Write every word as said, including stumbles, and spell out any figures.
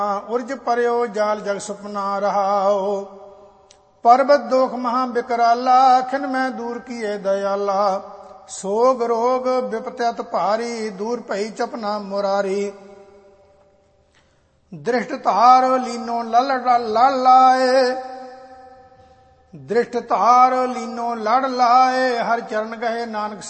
ਉਰਜ ਪਰਿਓ ਜਾਲ ਜਗ ਸੁਪਨਾ ਰਹਾਓ। ਪਰਬਤ ਦੋਖ ਮਹਾ ਬਿਕਰਾਲਾ, ਖਿਨ ਮੈਂ ਦੂਰ ਕੀਏ ਦਇਆਲਾ। ਸੋਗ ਰੋਗ ਬਿਪਤ ਅਤ ਭਾਰੀ, ਦੂਰ ਭਈ ਚਪਨਾ ਮੁਰਾਰੀ। ਦ੍ਰਿਸ਼ਟ ਧਾਰ ਲੀਨੋ ਲਲ ਲੜ ਲਾਏ, ਦ੍ਰਿਸ਼ਟ ਧਾਰ ਲੀਨੋ ਲੜ ਲਾਏ। ਹਰ ਚਰਨ ਗਏ ਨਾਨਕ